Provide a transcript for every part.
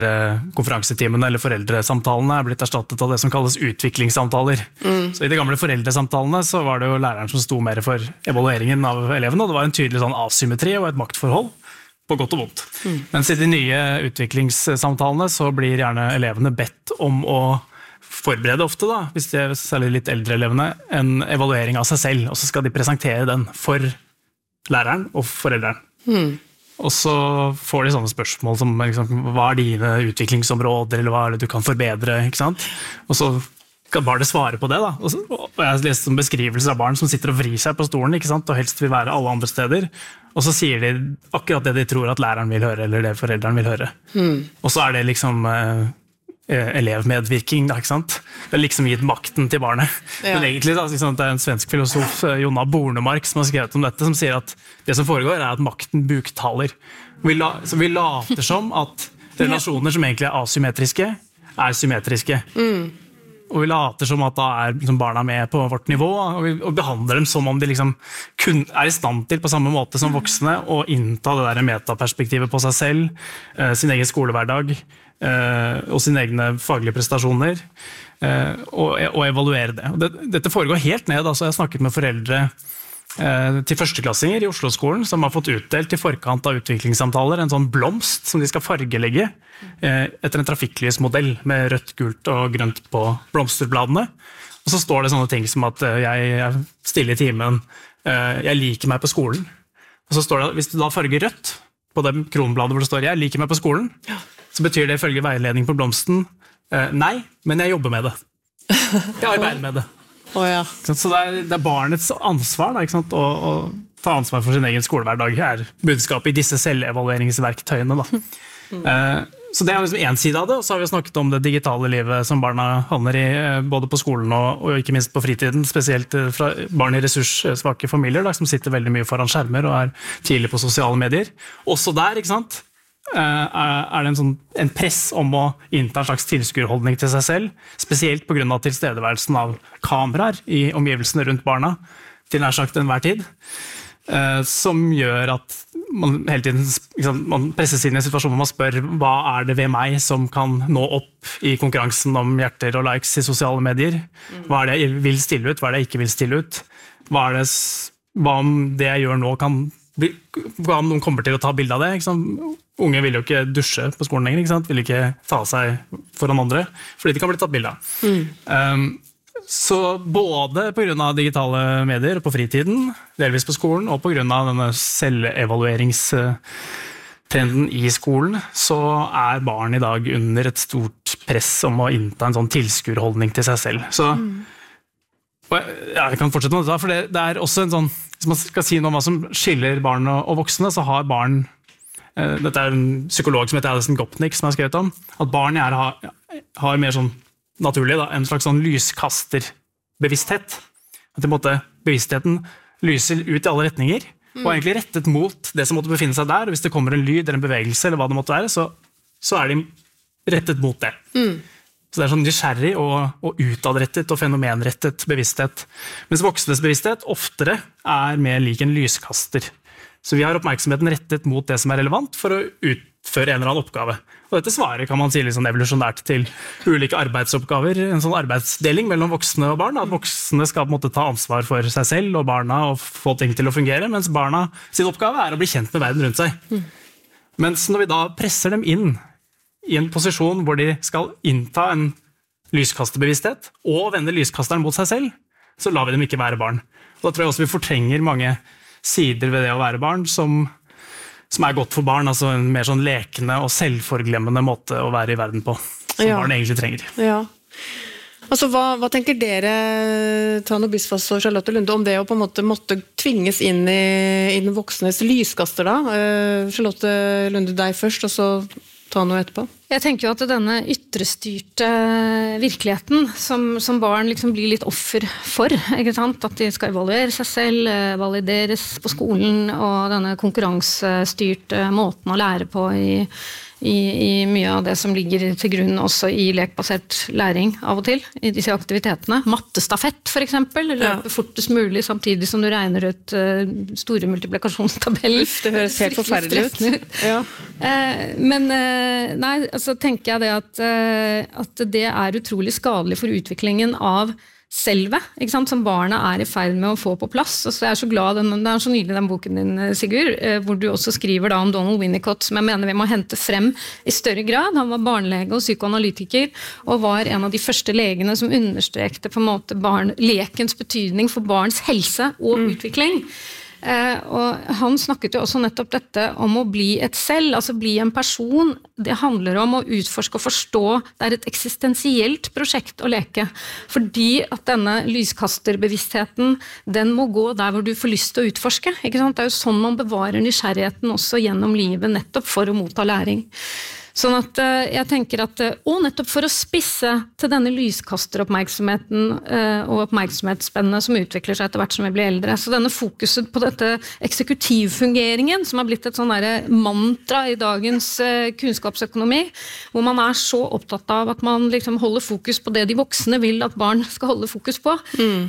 konferansetimene eller foreldresamtalene er blitt erstattet av det som kalles utviklingssamtaler. Så i de gamle foreldresamtalene så var det jo læreren som sto mer for evalueringen av elevene, og det var en tydelig sånn asymmetri og et maktforhold på godt og vondt. Mens i de nye utviklingssamtalene så blir gjerne elevene bedt om å forberede ofte, da, hvis de er særlig litt eldre elevene, en evaluering av seg selv, og så skal de presentere den for læreren og foreldreren. Og så får de sånne spørsmål som liksom, hva er dine utviklingsområder, eller hva er det du kan forbedre, ikke sant? Og så kan barnet svare på det, da. Og jeg har lest beskrivelser av barn som sitter og vrir seg på stolen, ikke sant? Og helst vil være alle andre steder. Og så sier de akkurat det de tror at læreren vil høre, eller det foreldreren vil høre. Og så er det liksom elevmedvirking, da, ikke sant? Det er liksom gitt makten til barnet. Men egentlig da, liksom, det er en svensk filosof, Jonna Bornemark, som har skrevet om dette, som sier at det som foregår er at makten buktaler. Vi later som at relasjoner som egentlig er asymmetriske, er symmetriske. Og vi later som at da er liksom, barna med på vårt nivå, og behandler dem som om de liksom kun er i stand til på samme måte som voksne å innta det der metaperspektivet på seg selv, sin egen skolehverdag, og sine egne faglige prestasjoner, og evaluere det. Dette foregår helt ned, altså jeg har snakket med foreldre til førsteklassinger i Oslo-skolen som har fått utdelt i forkant av utviklingssamtaler en sånn blomst som de skal fargelegge etter en trafikklysmodell med rødt, gult og grønt på blomsterbladene. Og så står det sånne ting som at jeg er stille i timen, jeg liker meg på skolen. Og så står det, hvis du da farger rødt på det kronbladet hvor det står jeg liker meg på skolen, så betyr det ifølge veiledning på blomsten nei, men jeg jobber med det. Jeg arbeider med det. Så det er barnets ansvar da, ikke sant? Å ta ansvar for sin egen skolehverdag er budskapet i disse selvevalueringsverktøyene. Da. Så det er liksom en side av det, og så har vi snakket om det digitale livet som barna handler i, både på skolen og ikke minst på fritiden, spesielt fra barn i ressurssvake familier, da, som sitter veldig mye foran skjermer og er tidlig på sosiale medier. Også der, ikke sant? Er det en press om å innta en slags tilskuerholdning til seg selv, spesielt på grunn av tilstedeværelsen av kameraer i omgivelsene rundt barna, til nær sagt enhver tid, som gjør at man hele tiden man presses inn i en situasjon hvor man spør hva er det ved meg som kan nå opp i konkurransen om hjerter og likes i sosiale medier, hva er det jeg vil stille ut, hva er det jeg ikke vil stille ut, hva om det jeg gjør nå kan hva om noen kommer til å ta bilde av det, ikke sant? Unge vil jo ikke dusje på skolen lenger, ikke sant? Vil ikke ta seg foran andre, fordi de kan bli tatt bilde av. Så både på grunn av digitale medier på fritiden, delvis på skolen, og på grunn av denne selvevalueringstrenden i skolen, så er barn i dag under et stort press om å innta en sånn tilskuerholdning til seg selv. Så jeg kan fortsette med det, for det er også en sånn, hvis man skal si noe om hva som skiller barn og voksne, så har barn, dette er en psykolog som heter Alison Gopnik som har skrevet om, at barn har mer sånn naturlig, da, en slags sånn lyskasterbevissthet. At bevisstheten lyser ut i alle retninger, og er egentlig rettet mot det som måtte befinne seg der, og hvis det kommer en lyd eller en bevegelse, eller hva det måtte være, så er de rettet mot det. Så det er sånn nysgjerrig og utadrettet og fenomenrettet bevissthet. Mens voksnes bevissthet oftere er mer lik en lyskaster. Så vi har oppmerksomheten rettet mot det som er relevant for å utføre en eller annen oppgave. Og dette svaret kan man si litt sånn evolusjonært til ulike arbeidsoppgaver, en sånn arbeidsdeling mellom voksne og barn, at voksne skal på en måte ta ansvar for seg selv og barna og få ting til å fungere, mens barna sin oppgave er å bli kjent med verden rundt seg. Mens når vi da presser dem inn i en posisjon hvor de skal innta en lyskasterbevissthet og vende lyskasteren mot seg selv, så lar vi dem ikke være barn. Og da tror jeg også vi fortrenger mange sider ved det å være barn som er godt for barn, altså en mer sånn lekende og selvforglemmende måte å være i verden på, som barn egentlig trenger. Ja. Altså, hva tenker dere, Tano Bisfas og Charlotte Lunde, om det å på en måte tvinges inn i den voksnes lyskaster da? Charlotte Lunde, deg først, og så Tano etterpå. Jeg tenker jo at denne ytrestyrte virkeligheten som barn liksom blir litt offer for, ikke sant? At de skal evaluere seg selv, valideres på skolen, og denne konkurransestyrte måten å lære på i i mye av det som ligger til grunn også i lekbasert læring av og til, i disse aktivitetene. Mattestafett for eksempel, løpe fortest mulig samtidig som du regner ut store multiplikasjonstabeller. Det høres helt forferdelig ut. Ja. Men nei, altså tenker jeg det at det utrolig skadelig for utviklingen av selve, ikke sant, som barna i ferd med å få på plass. Altså, jeg så glad, det så nydelig den boken din, Sigurd, hvor du også skriver da om Donald Winnicott, som jeg mener vi må hente frem i større grad. Han var barnelege og psykoanalytiker, og var en av de første legene som understrekte på en måte lekens betydning for barns helse og utvikling. Og han snakket jo også nettopp dette om å bli et selv, altså bli en person. Det handler om å utforske og forstå. Det et eksistensielt prosjekt å leke, fordi at denne lyskasterbevisstheten, den må gå der hvor du får lyst til å utforske, ikke sant? Det jo sånn man bevarer nysgjerrigheten også gjennom livet, nettopp for å motta læring. Sånn at jeg tenker at, og nettopp for å spisse til denne lyskasteroppmerksomheten og oppmerksomhetsspennet som utvikler seg etter hvert som vi blir eldre, så denne fokuset på dette eksekutivfungeringen, som har blitt et sånn der mantra i dagens kunnskapsøkonomi, hvor man så opptatt av at man liksom holder fokus på det de voksne vil at barn skal holde fokus på,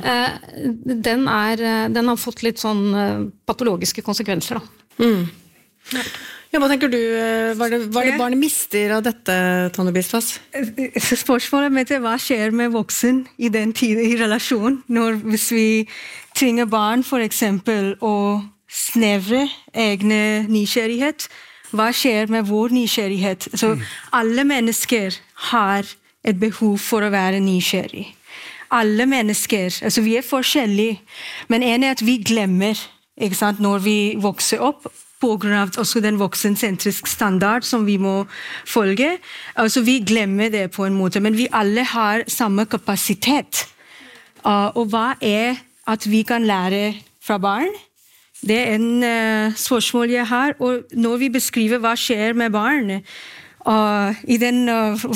den har fått litt sånn patologiske konsekvenser da. Ja. Ja, hva tenker du, hva det barnet mister av dette, Tonje Bisvaas? Spørsmålet mitt hva skjer med voksen i den tiden i relasjon, hvis vi tvinger barn for eksempel å snevre egne nysgjerrighet, hva skjer med vår nysgjerrighet? Så alle mennesker har et behov for å være nysgjerrig. Alle mennesker, altså vi forskjellige, men en at vi glemmer, ikke sant, når vi vokser opp, på grunn av også den voksensentrisk standard som vi må følge. Altså vi glemmer det på en måte, men vi alle har samme kapasitet. Og hva at vi kan lære fra barn? Det en spørsmål jeg har, og når vi beskriver hva skjer med barn, i den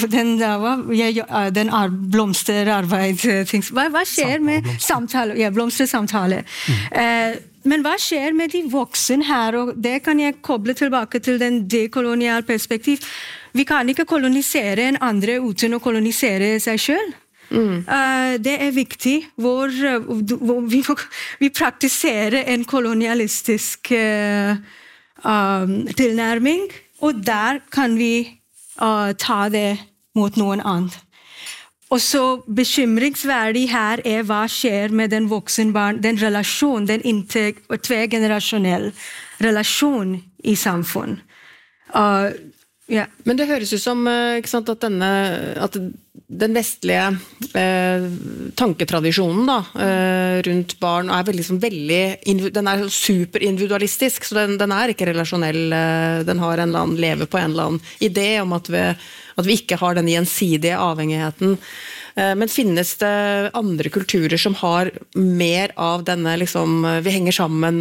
blomsterarbeid, hva skjer med samtale? Ja, blomstersamtale. Men hva skjer med de voksne her, og det kan jeg koble tilbake til den dekolonial perspektiv. Vi kan ikke kolonisere en andre uten å kolonisere seg selv. Det viktig hvor vi praktiserer en kolonialistisk tilnærming, og der kan vi ta det mot noen annet. Og så bekymringsverdig her hva skjer med den voksenbarn, den relasjon, den tvegenerasjonell relasjon i samfunn. Men det høres ut som ikke sant, at den vestlige tanketradisjonen da, rundt barn den superindividualistisk, så den ikke relasjonell, den har lever på en eller annen idé om at vi ikke har den gjensidige avhengigheten. Men finnes det andre kulturer som har mer av denne liksom, vi henger sammen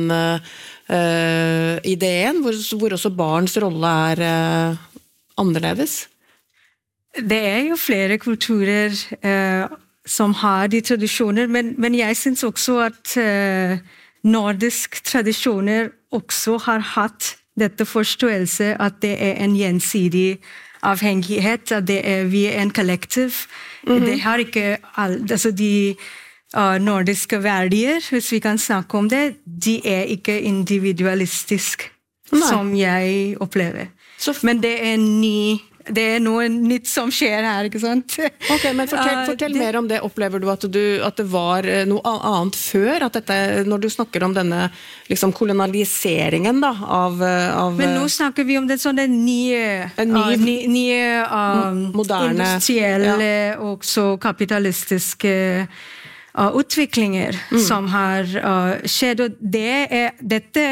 ideen, hvor også barns rolle annerledes? Det jo flere kulturer som har de tradisjoner, men jeg synes også at nordisk tradisjoner også har hatt dette forståelse at det en gjensidig avhengighet, at vi en kollektiv. Det har ikke altså de nordiske verdier, hvis vi kan snakke om det, de ikke individualistisk, som jeg opplever. Men det det noe nytt som skjer her, ikke sant? Ok, men fortell mer om det. Opplever du at det var noe annet før? At dette, når du snakker om denne liksom, kolonialiseringen da, av Men nå snakker vi om det sånne nye moderne, industrielle og så kapitalistiske utviklinger som har skjedd. Og dette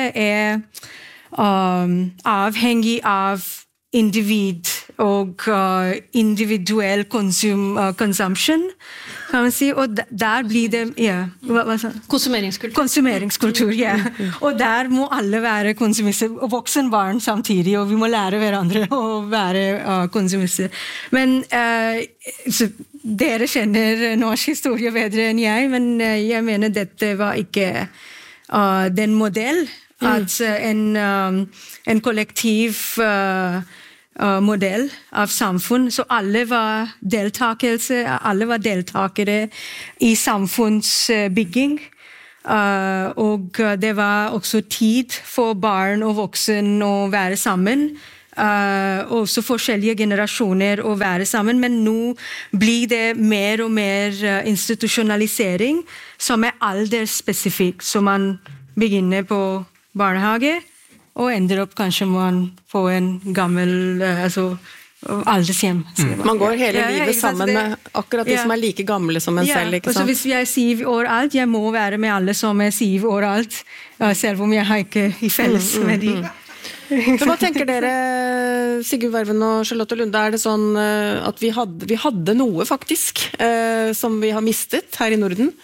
avhengig av individ og individuell consumption, kan man si, og der blir det, Konsumeringskultur, ja. Og der må alle være konsumister, og voksenbarn samtidig, og vi må lære hverandre å være konsumister. Men dere kjenner norsk historie bedre enn jeg, men jeg mener dette var ikke den modell, at en kollektiv modell av samfunn, så alle var deltakere i samfunnsbygging. Og det var også tid for barn og voksen å være sammen. Også forskjellige generasjoner å være sammen, men nå blir det mer og mer institusjonalisering som aldersspesifikk, så man begynner på barnehage og ender opp kanskje man får en gammel aldershjem. Man går hele livet sammen med akkurat de som like gamle som en selv, ikke sant? Og så hvis jeg 7 år alt, jeg må være med alle som 7 år alt, selv om jeg ikke i felles med de. Så hva tenker dere, Sigurd Verven og Charlotte Lunde, det sånn at vi hadde noe faktisk, som vi har mistet her i Norden?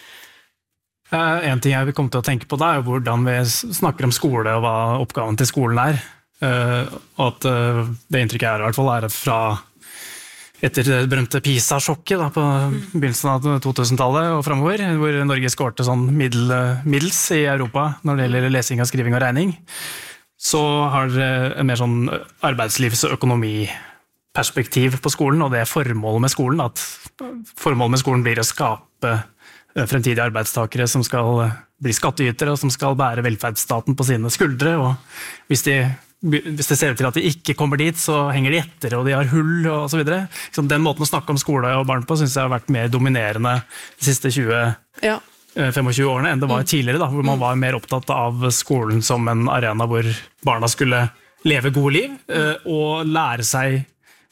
En ting jeg vil komme til å tenke på da, hvordan vi snakker om skole og hva oppgaven til skolen og at det inntrykket jeg i hvert fall fra etter det berømte PISA-sjokket på begynnelsen av 2000-tallet og fremover, hvor Norge skårte sånn middels i Europa når det gjelder lesing, skriving og regning, så har det en mer sånn arbeidslivs- og økonomiperspektiv på skolen, og det formålet med skolen, at formålet med skolen blir å skape fremtidige arbeidstakere som skal bli skattytere og som skal bære velferdsstaten på sine skuldre, og hvis det ser ut til at de ikke kommer dit, så henger de etter, og de har hull og så videre. Den måten å snakke om skole og barn på synes jeg har vært mer dominerende de siste 20-25 årene enn det var tidligere, da, hvor man var mer opptatt av skolen som en arena hvor barna skulle leve gode liv og lære seg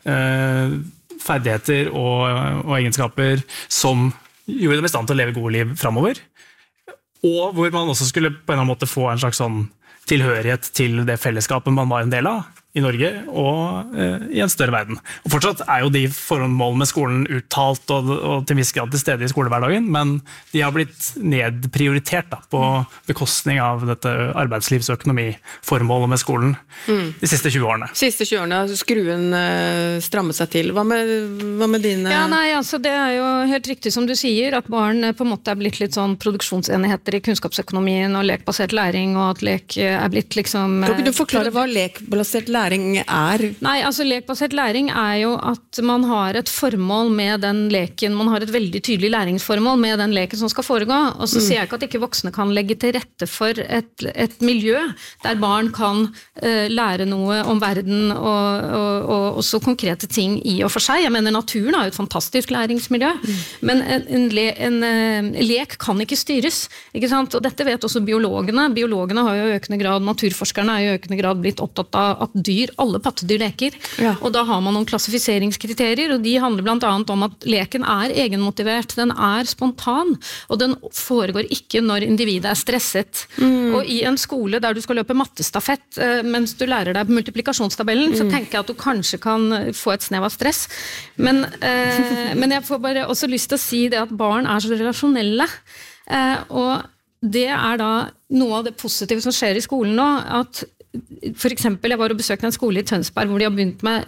ferdigheter og egenskaper som gjorde dem i stand til å leve gode liv fremover, og hvor man også skulle på en eller annen måte få en slags sånn tilhørighet til det fellesskapet man var en del av i Norge og i en større verden. Og fortsatt jo de formålene med skolen uttalt og til viss grad til stede i skolehverdagen, men de har blitt nedprioritert på bekostning av dette arbeidslivs- og økonomiformålet med skolen de siste 20 årene. Siste 20 årene, skruen strammet seg til. Hva med dine? Det jo helt riktig som du sier, at barn på en måte blitt litt sånn produksjonsenheter i kunnskapsøkonomien og lekbasert læring, og at lek blitt liksom... Kan ikke du forklare hva lekbasert læring Nei, lekbasert læring jo at man har et formål med den leken, man har et veldig tydelig læringsformål med den leken som skal foregå, og så sier jeg ikke at ikke voksne kan legge til rette for et miljø der barn kan lære noe om verden og også konkrete ting i og for seg. Jeg mener naturen har jo et fantastisk læringsmiljø, men en lek kan ikke styres, ikke sant? Og dette vet også biologene. Biologene har jo i økende grad, naturforskerne har i økende grad blitt opptatt av at alle pattedyr leker, og da har man noen klassifiseringskriterier, og de handler blant annet om at leken egenmotivert, den spontan, og den foregår ikke når individet stresset. Og i en skole der du skal løpe mattestafett mens du lærer deg multiplikasjonstabellen, så tenker jeg at du kanskje kan få et snev av stress. Men jeg får bare også lyst til å si det at barn så relasjonelle, og det da noe av det positive som skjer i skolen nå, at for eksempel, jeg var og besøkte en skole i Tønsberg hvor de har begynt med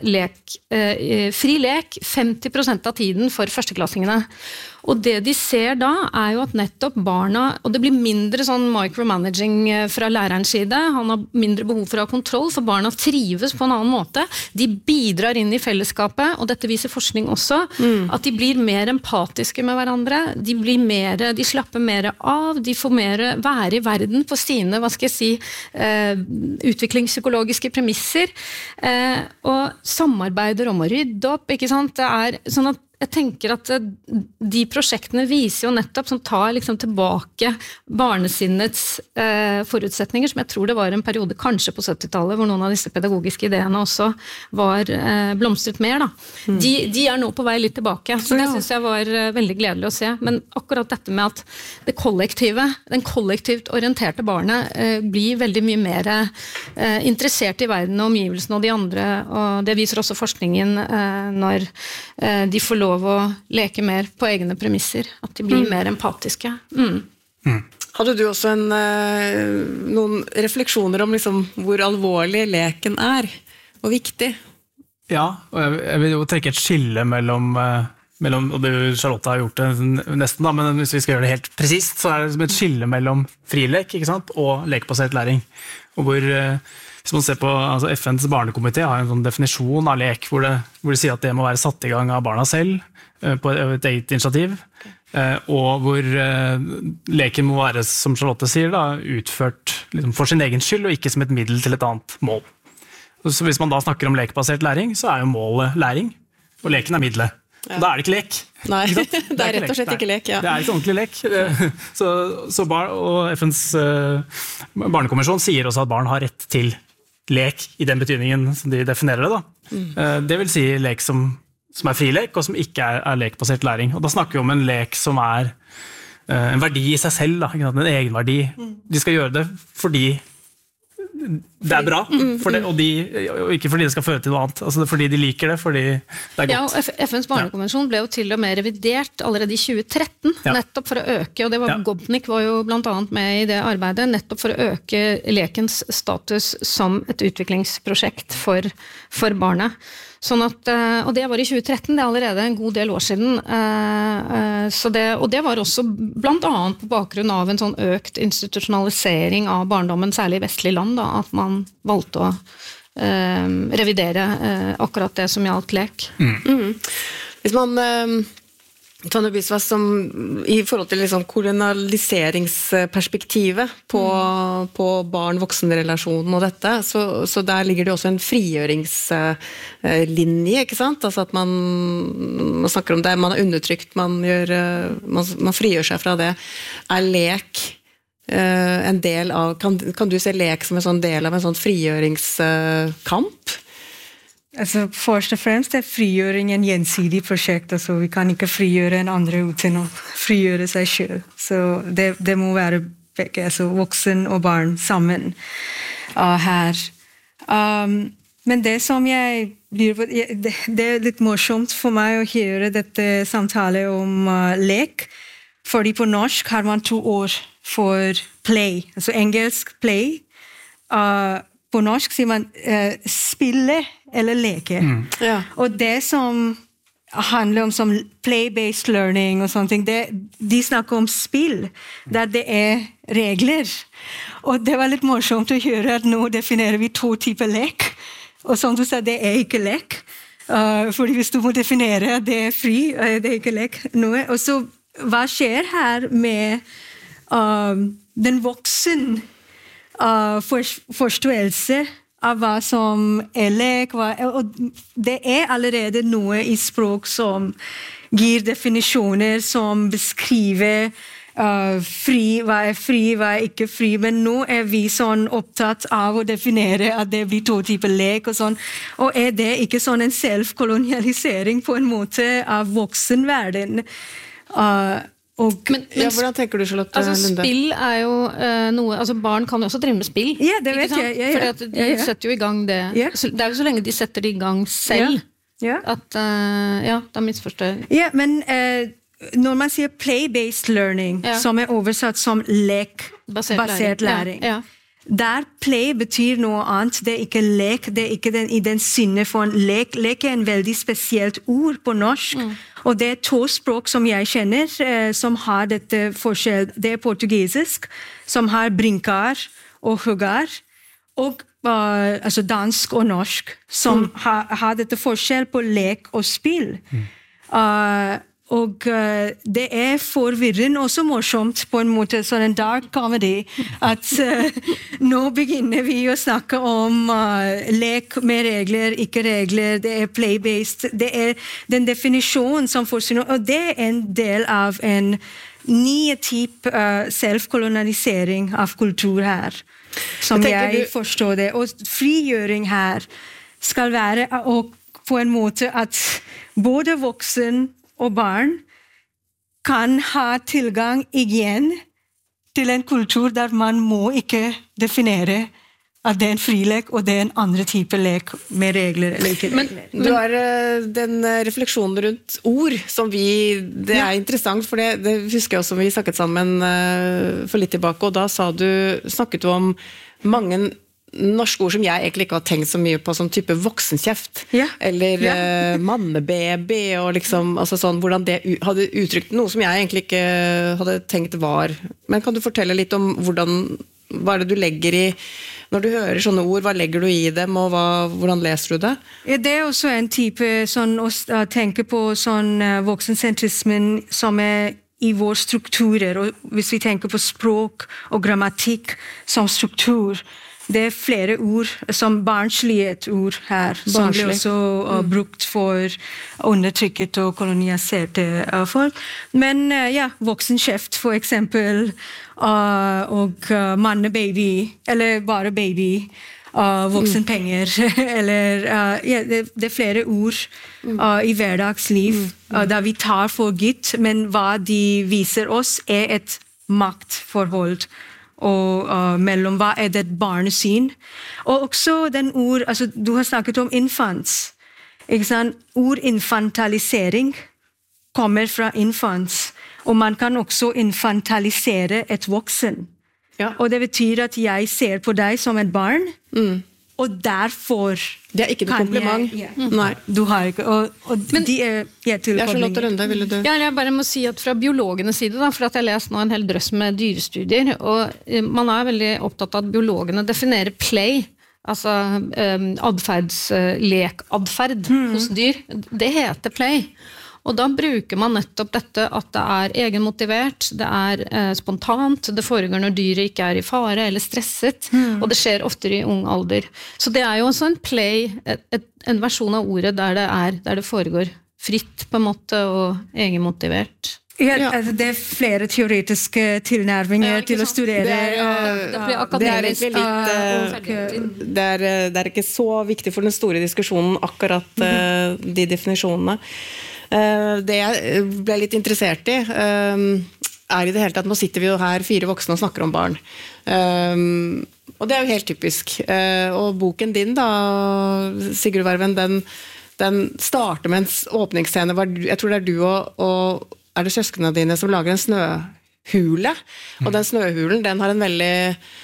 fri lek 50% av tiden for førsteklassingene. Og det de ser da jo at nettopp barna, og det blir mindre sånn micromanaging fra lærerens side, han har mindre behov for å ha kontroll, for barna trives på en annen måte, de bidrar inn i fellesskapet, og dette viser forskning også, at de blir mer empatiske med hverandre, de slapper mer av, de får mer være i verden på sine, utviklingspsykologiske premisser, og samarbeider om å rydde opp, ikke sant? Det sånn at jeg tenker at de prosjektene viser jo nettopp som tar liksom tilbake barnesinnets forutsetninger, som jeg tror det var en periode kanskje på 70-tallet, hvor noen av disse pedagogiske ideene også var blomstret mer. Da. De nå på vei litt tilbake, så det synes jeg var veldig gledelig å se. Men akkurat dette med at den kollektivt orienterte barnet blir veldig mye mer interessert i verden og omgivelsene og de andre, og det viser også forskningen når de får lov å leke mer på egne premisser, at de blir mer empatiske. Hadde du også noen refleksjoner om liksom hvor alvorlig leken og viktig? Ja, og jeg vil jo trekke et skille mellom og det Charlotte har gjort det nesten da, men hvis vi skal gjøre det helt presist, så det som et skille mellom frilek, ikke sant, og lekbasert læring, og hvor hvis man ser på FNs barnekomité har en sånn definisjon av lek, hvor de sier at det må være satt i gang av barna selv, på et eget initiativ, og hvor leken må være, som Charlotte sier, da, utført liksom, for sin egen skyld, og ikke som et middel til et annet mål. Så hvis man da snakker om lekbasert læring, så jo målet læring, og leken middelet. Ja. Da det ikke lek. Nei, det rett og slett ikke lek. Ja. Det ikke ordentlig lek. Og FNs barnekonvensjon sier også at barn har rett til lek i den betydningen som de definerer det. Da. Det vil si lek som frilek, og som ikke lekbasert læring. Og da snakker vi om en lek som en verdi i seg selv, da, en egenverdi. De skal gjøre det fordi det bra, og ikke fordi det skal føre til noe annet. Altså fordi de liker det, fordi det godt. Ja, og FNs barnekonvensjon ble jo til og med revidert allerede i 2013, nettopp for å øke, og det var Gobnik var jo blant annet med i det arbeidet, nettopp for å øke lekens status som et utviklingsprosjekt for barnet. Sånn at, og det var i 2013, det allerede en god del år siden, og det var også blant annet på bakgrunn av en sånn økt institusjonalisering av barndommen, særlig i vestlige land, da, at man valgte å revidere akkurat det som gjaldt lek. Hvis man Tanja Biswas, som i forhold til liksom kolonialiseringsperspektivet på barn-voksen-relasjonen og dette, så der ligger det også en frigjøringslinje, ikke sant? Altså at man snakker om det, man undertrykt, man frigjør seg fra det. Lek en del av, kan du se lek som en sånn del av en sånn frigjøringskamp? Altså, først og fremst frigjøring en gjensidig prosjekt, altså vi kan ikke frigjøre en andre uten å frigjøre seg selv. Så det må være begge, altså voksen og barn sammen her. Men det som det litt morsomt for meg å høre dette samtale om lek, fordi på norsk har man 2 ord for play, altså engelsk play. På norsk sier man spille eller leke. Ja. Og det som handler om som play-based learning og sånne ting, de snakker om spill, der det regler. Og det var litt morsomt å høre at nå definerer vi 2 typer lek, og som du sa, det ikke lek. Fordi hvis du må definere at det fri, det ikke lek. Noe. Og så, hva skjer her med den voksen forståelse av hva som lek, og det allerede noe i språk som gir definisjoner som beskriver fri, hva ikke fri, men nå vi sånn opptatt av å definere at det blir 2 typer lek og sånn, og det ikke sånn en selvkolonialisering på en måte av voksenverden? Men hvordan tenker du, Charlotte Lunde? Spill jo noe, altså barn kan jo også drive med spill. Ja, det vet jeg. Fordi at de setter jo i gang det. Det jo så lenge de setter det i gang selv, at da misforstår jeg. Ja, men når man sier play-based learning, som oversatt som lek-basert læring, der play betyr noe annet, det ikke lek, det ikke i den sinne for en lek. Lek en veldig spesielt ord på norsk, og det 2 språk som jeg kjenner, som har dette forskjell. Det portugisisk, som har brinkar og huggar, og altså dansk og norsk, som har dette forskjell på lek og spill. Og det forvirrende også morsomt på en måte, sånn en dark comedy, at nå begynner vi å snakke om lek med regler, ikke regler, det play-based, det den definisjonen som får og det en del av en ny type selvkolonialisering av kultur her, som jeg forstår det. Og frigjøring her skal være på en måte at både voksen og barn kan ha tilgang igjen til en kultur der man må ikke definere at det en frilek og det en andre type lek med regler eller ikke regler. Men du har den refleksjonen rundt ord som det interessant, for det husker jeg også vi snakket sammen for litt tilbake, og da snakket du om mange norske ord som jeg egentlig ikke har tenkt så mye på, som type voksenkjeft, eller mannebaby, og liksom, altså sånn, hvordan det hadde uttrykt noe som jeg egentlig ikke hadde tenkt var. Men kan du fortelle litt om hva det du legger i Når du hører sånne ord, hva legger du i dem, og hvordan leser du det? Det også en type sånn å tenke på sånn voksensentrismen som i våre strukturer, og hvis vi tenker på språk og grammatikk som struktur, det flere ord, som barnslige ord her, som blir også brukt for undertrykket og koloniserte folk. Men voksenkjeft for eksempel, og mannebaby, eller bare baby, voksenpenger, eller det flere ord i hverdagsliv, der vi tar for gitt, men hva de viser oss et maktforhold, og mellom hva det et barnesyn. Og også den ord, altså du har snakket om infants, ikke sant? Ord infantalisering kommer fra infants, og man kan også infantalisere et voksen. Ja. Og det betyr at jeg ser på deg som et barn, og derfor det ikke noe kompliment. Nei, du har ikke. Men de Charlotte Lunde, ville du? Ja, jeg bare må si at fra biologenes side, da, for at jeg har lest nå en hel drøss med dyrestudier, og man veldig opptatt av at biologene definerer play, altså lekadferd hos dyr. Det heter play. Og da bruker man nettopp dette at det egenmotivert, det spontant, det foregår når dyret ikke i fare eller stresset, og det skjer oftere i ung alder. Så det jo også en play, en versjon av ordet der det foregår fritt på en måte og egenmotivert. Ja, altså det flere teoretiske tilnærminger til å studere. Det blir akademisk. Det ikke så viktig for den store diskusjonen akkurat de definisjonene. Det jeg ble litt interessert i i det hele tatt, nå sitter vi jo her 4 voksne og snakker om barn, og det jo helt typisk, og boken din da, Sigrid Verven, den starter med en åpningsscene, jeg tror det du og det søskene dine som lager en snøhule, og den snøhulen, den har en veldig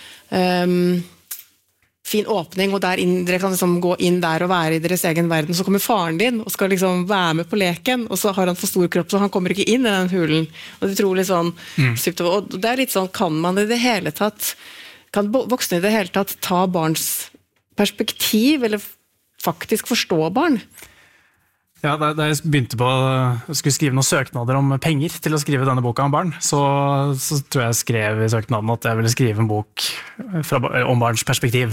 fin åpning, og dere kan liksom gå inn der og være i deres egen verden, så kommer faren din og skal liksom være med på leken, og så har han for stor kropp, så han kommer ikke inn i den hulen, og det tror litt sånn og det litt sånn, kan man i det hele tatt, kan voksne i det hele tatt ta barns perspektiv, eller faktisk forstå barn? Ja, da jeg begynte på å skulle skrive noen søknader om penger til å skrive denne boka om barn, så tror jeg skrev i søknaden at jeg ville skrive en bok om barns perspektiv.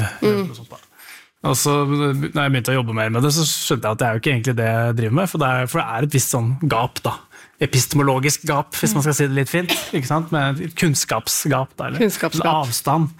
Og så når jeg begynte å jobbe mer med det, så skjønte jeg at det jo ikke egentlig det jeg driver med, for det et visst sånn gap da, epistemologisk gap, hvis man skal si det litt fint, ikke sant? Med kunnskapsgap, eller avstand.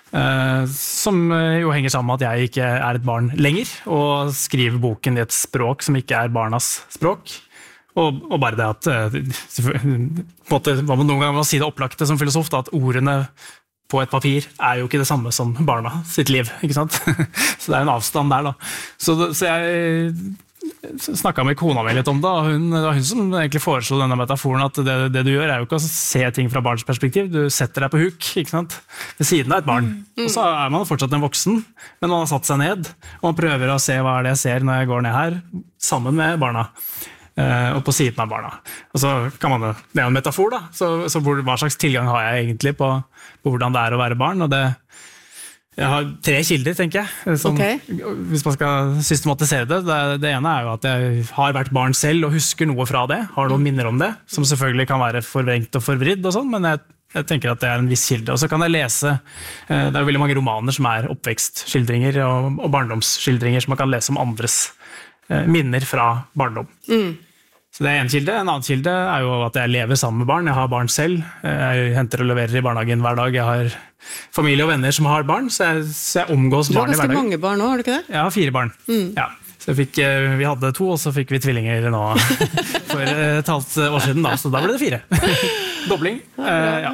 Som jo henger sammen med at jeg ikke et barn lenger, og skriver boken i et språk som ikke barnas språk. Og bare det at, på en måte, hva man noen ganger må si det opplagte som filosof, da, at ordene på et papir jo ikke det samme som barna sitt liv, ikke sant? Så det en avstand der da. Så jeg snakket med kona mi litt om det, og det var hun som egentlig foreslo denne metaforen, at det du gjør jo ikke å se ting fra barns perspektiv, du setter deg på huk, ikke sant? Ved siden av et barn. Og så man fortsatt en voksen, men man har satt seg ned, og man prøver å se hva det jeg ser når jeg går ned her, sammen med barna, og på siden av barna. Og så kan man det en metafor da, så hva slags tilgang har jeg egentlig på hvordan det å være barn, og jeg har 3 kilder, tenker jeg, hvis man skal systematisere det. Det ene jo at jeg har vært barn selv og husker noe fra det, har noen minner om det, som selvfølgelig kan være forvrengt og forvridd og sånn, men jeg tenker at det en viss kilde. Og så kan jeg lese, det jo veldig mange romaner som oppvekstskildringer og barndomsskildringer som man kan lese om andres minner fra barndom. Så det en kilde. En annen kilde jo at jeg lever sammen med barn. Jeg har barn selv. Jeg henter og leverer i barnehagen hver dag. Jeg har familie og venner som har barn, så jeg omgås barn i hverdagen. Du har ganske mange barn nå, har du ikke det? Jeg har 4 barn. Ja. Så vi hadde 2, og så fikk vi tvillinger nå for et halvt år siden, da, så da ble det 4. Dobling. Ja.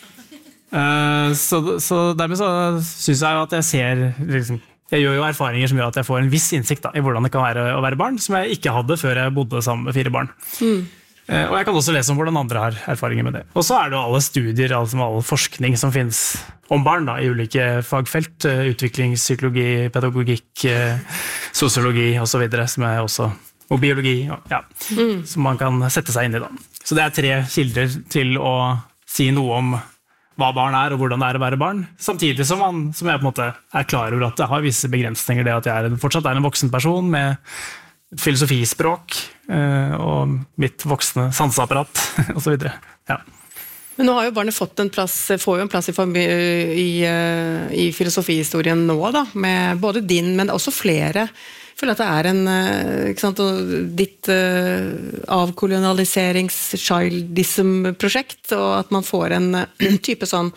Så dermed så synes jeg jo at jeg ser liksom, jeg gjør jo erfaringer som gjør at jeg får en viss innsikt da, i hvordan det kan være å være barn, som jeg ikke hadde før jeg bodde sammen med 4 barn. Og jeg kan også lese om hvordan andre har erfaringer med det. Og så det jo alle studier, all forskning som finnes om barn da, i ulike fagfelt, utviklingspsykologi, pedagogikk, sosiologi og så videre, som også, og biologi, ja, som man kan sette seg inn i da. Så det 3 kilder til å si noe om hva barn og hvordan det å være barn. Samtidig som jeg på en måte klar over at det har visse begrensninger, det at jeg fortsatt en voksen person med filosofispråk og mitt voksne sanseapparat og så videre. Ja. Men nå har jo barnet fått får jo en plass i filosofihistorien nå da, med både din, men også flere. Jeg føler at det ikke sant, ditt avkolonialiserings-childism-prosjekt, og at man får en type sånn,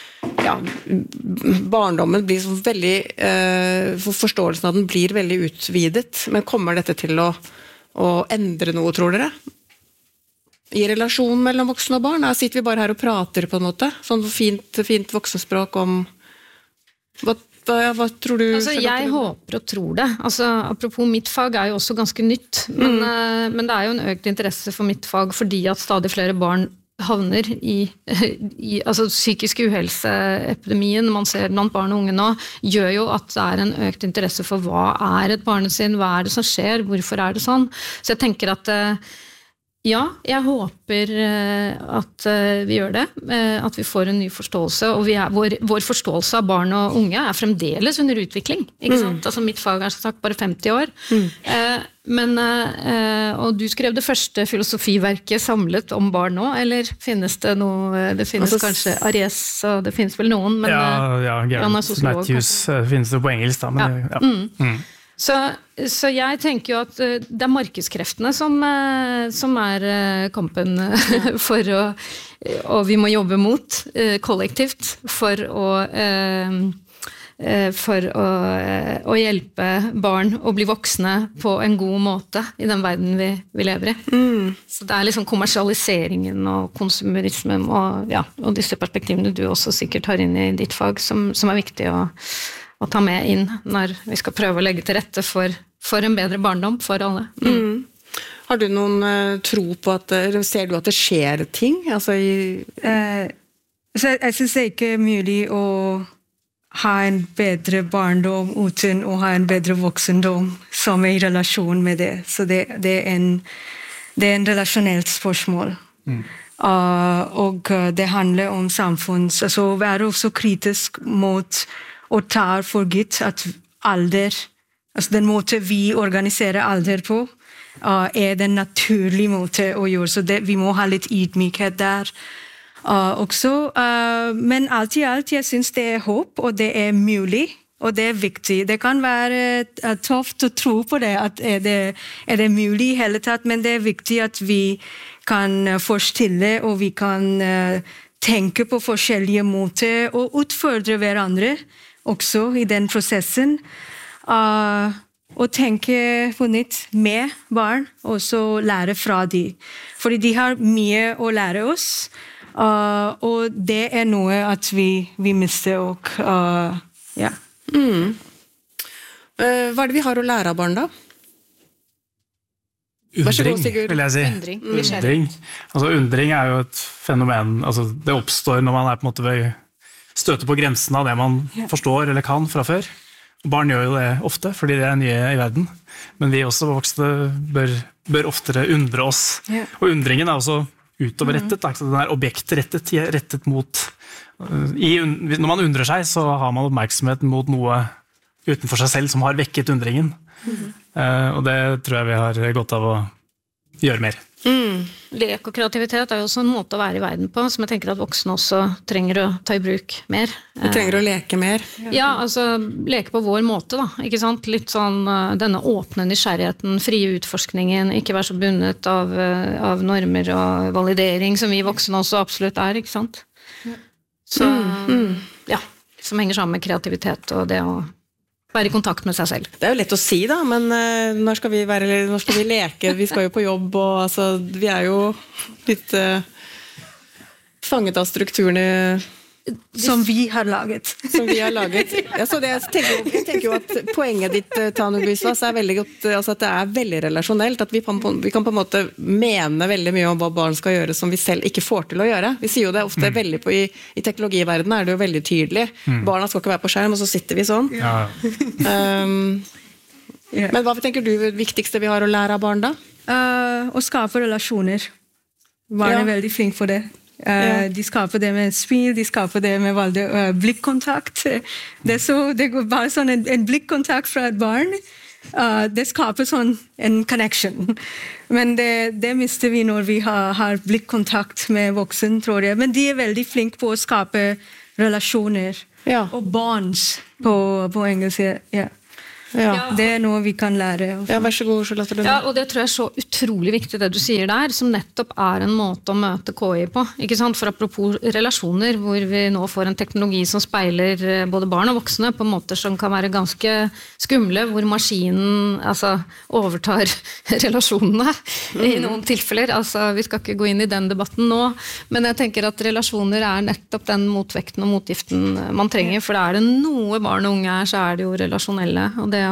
barndommen blir så veldig, forståelsen av den blir veldig utvidet, men kommer dette til å endre noe, tror dere? I relasjonen mellom voksne og barn? Sitter vi bare her og prater på en måte? Sånn fint voksenspråk om... Hva tror du? Altså, jeg håper og tror det. Altså, apropos mitt fag jo også ganske nytt, men det jo en økt interesse for mitt fag fordi at stadig flere barn havner i altså psykisk uhelseepidemien man ser blant barn og unge nå, gjør jo at det en økt interesse for hva et barnesinn, hva det som skjer, hvorfor det sånn. Så jeg tenker at jeg håper at vi gjør det, at vi får en ny forståelse, og vår forståelse av barn og unge fremdeles under utvikling, ikke sant? Altså mitt fag som sagt bare 50 år, og du skrev det første filosofiverket samlet om barn nå, eller finnes det noe, det finnes kanskje Aries, og det finnes vel noen, men Gareth Matthews finnes det på engelsk da, men Så jeg tenker jo at det markedskreftene som kampen for og vi må jobbe mot kollektivt for å hjelpe barn å bli voksne på en god måte i den verden vi lever i. Så det liksom kommersialiseringen og konsumerismen og disse perspektivene du også sikkert har inn i ditt fag som viktig å ta med inn når vi skal prøve å legge til rette for en bedre barndom for alle. Har du noen tro på ser du at det skjer ting? Altså jeg synes det ikke mulig å ha en bedre barndom uten å ha en bedre voksendom som i relasjon med det. Så det en relasjonelt spørsmål. Og det handler om samfunns... Altså være også kritisk mot og tar for gitt at alder, altså den måte vi organiserer alder på, den naturlige måte å gjøre, så vi må ha litt ydmykhet der også. Men alt i alt, jeg synes det håp, og det mulig, og det viktig. Det kan være tøft å tro på det, at det mulig i hele tatt, men det viktig at vi kan forstille, og vi kan tenke på forskjellige måter, og utfordre hverandre, også i den prosessen, og tenke på nytt med barn, og så lære fra de. Fordi de har mye å lære oss, og det noe at vi mister, og ja. Hva det vi har å lære av barn da? Undring, vil jeg si. Undring. Altså, undring jo et fenomen, altså, det oppstår når man på en måte ved støte på grensen av det man forstår eller kan fra før. Barn gjør jo det ofte, fordi det nye i verden. Men vi også voksne bør oftere undre oss. Og undringen også utoverrettet. Den objektrettet, rettet mot... Når man undrer seg, så har man oppmerksomhet mot noe utenfor seg selv som har vekket undringen. Og det tror jeg vi har godt av å gjøre mer. Lek og kreativitet jo også en måte å være i verden på, som jeg tenker at voksne også trenger å ta i bruk mer. Vi trenger å leke mer. Ja, altså leke på vår måte da, ikke sant? Litt sånn denne åpne nysgjerrigheten, frie utforskningen, ikke være så bundet av normer og validering som vi voksne også absolutt ikke sant? Så, som henger sammen med kreativitet og det å være i kontakt med seg selv. Det jo lett å si da, men når skal vi leke? Vi skal jo på jobb, og altså, vi jo litt fanget av strukturene som vi har laget. Ja, så jeg tenker jo at poenget ditt, Tanu Biswas, veldig godt, altså at det veldig relasjonelt, at vi kan på en måte mene veldig mye om hva barn skal gjøre som vi selv ikke får til å gjøre. Vi sier jo det ofte veldig på, i teknologiverdenen det jo veldig tydelig. Barna skal ikke være på skjerm, og så sitter vi sånn. Men hva tenker du det viktigste vi har å lære av barn da? Å skape relasjoner. Barn veldig flink for det. De skaper det med smil, de skaper det med blikkontakt. Det går bare sånn en blikkontakt fra et barn. Det skaper sånn en connection. Men det mister vi når vi har blikkontakt med voksen, tror jeg. Men de veldig flinke på å skape relasjoner. Og bonds på engelsk. Det noe vi kan lære. Vær så god, Charlotte Lunde. Og det tror jeg så utrolig viktig det du sier der, som nettopp en måte å møte KI på. Ikke sant? For apropos relasjoner, hvor vi nå får en teknologi som speiler både barn og voksne på måter som kan være ganske skumle, hvor maskinen overtar relasjonene i noen tilfeller. Vi skal ikke gå inn i den debatten nå, men jeg tenker at relasjoner nettopp den motvekten og motgiften man trenger, for det det noe barn og unge så det jo relasjonelle, og det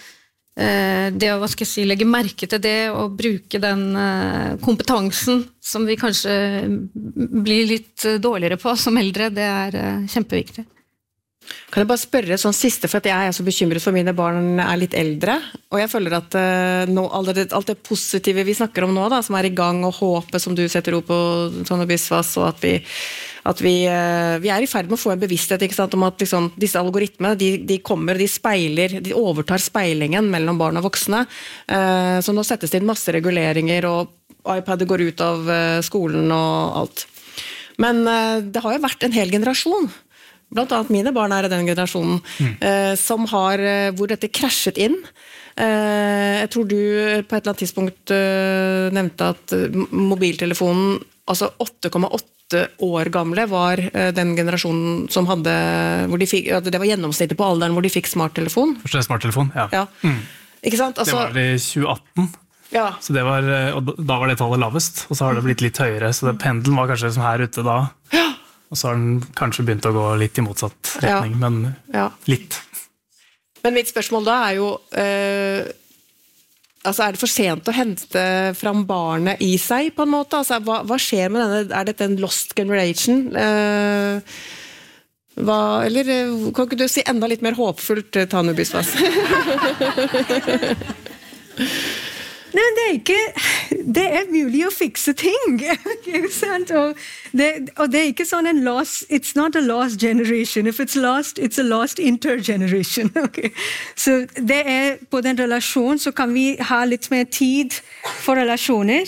å hva skal jeg si, legge merke til det og bruke den kompetansen som vi kanskje blir litt dårligere på som eldre, det kjempeviktig. Kan jeg bare spørre sånn siste, for at jeg så bekymret for mine barn litt eldre, og jeg føler at alt det positive vi snakker om nå, da, som i gang, og håpet som du setter ord på, Tone Biswas, og at vi i ferd med å få en bevissthet, ikke sant, om at liksom, disse algoritmene, de kommer, de overtar speilingen mellom barn og voksne, så nå settes det inn masse reguleringer, og iPad går ut av skolen og alt. Men det har jo vært en hel generasjon, blant annet mine barn i den generasjonen, som hvor dette krasjet inn. Jeg tror du på et eller annet tidspunkt nevnte at mobiltelefonen, 8,8 år gamle, var den generasjonen som hadde, det var gjennomsnittet på alderen hvor de fikk smarttelefon. Første smarttelefon, ja. Ikke sant? Det var i 2018. Så og da var det tallet lavest, og så har det blitt litt høyere, så pendelen var kanskje som her ute da. Og så har den kanskje begynt å gå litt i motsatt retning, men litt. Men mitt spørsmål da jo, det for sent å hente fram barnet i seg på en måte? Hva skjer med denne? Dette en lost generation? Eller kan ikke du si enda litt mer håpfullt, Tone Biswas? Nei, det mulig å fikse ting, ikke sant? Og det ikke sånn en lost, it's not a lost generation. If it's lost, it's a lost intergeneration. Okay? Så det på den relasjonen, så kan vi ha litt mer tid for relasjoner,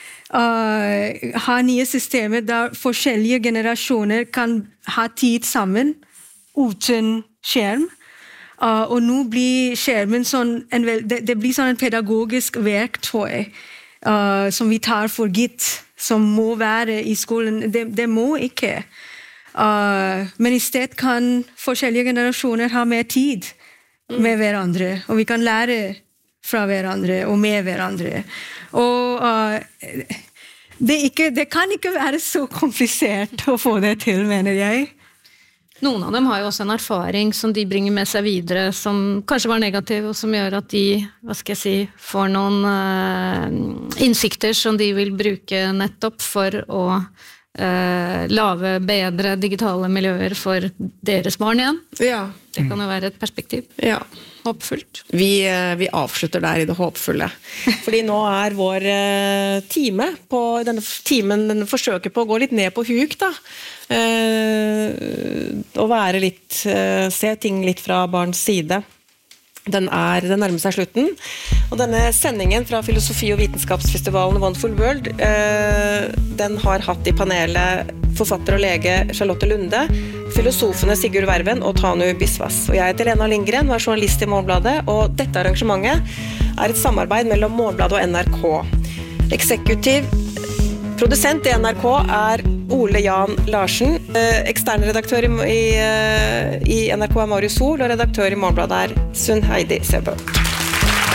ha nye systemer der forskjellige generasjoner kan ha tid sammen, uten skjerm. Og nå blir skjermen det blir sånn en pedagogisk verktøy som vi tar for gitt, som må være i skolen. Det må ikke. Men i stedet kan forskjellige generasjoner ha mer tid med hverandre, og vi kan lære fra hverandre og med hverandre. Og det kan ikke være så komplisert å få det til, mener jeg. Noen av dem har jo også en erfaring som de bringer med seg videre, som kanskje var negativ, og som gjør at de, får noen innsikter som de vil bruke nettopp for å lage bedre digitale miljøer for deres barn igjen. Det kan jo være et perspektiv. Håpfullt. Vi avslutter der i det håpfulle. Fordi nå vår time på denne timen, den forsøker på å gå litt ned på huk da. Og være litt, se ting litt fra barns side. Den nærmer seg slutten. Og denne sendingen fra Filosofi- og vitenskapsfestivalen Wonderful World, den har hatt i panelet forfatter og lege Charlotte Lunde, filosofene Sigurd Verven og Tone Biswas. Og jeg heter Lena Lindgren, og journalist i Morgenbladet, og dette arrangementet et samarbeid mellom Morgenbladet og NRK. Eksekutiv produsent i NRK Ole Jan Larsen, ekstern redaktør i NRK Marius Sol, og redaktør i Morgenbladet Sunn Heidi Sebø.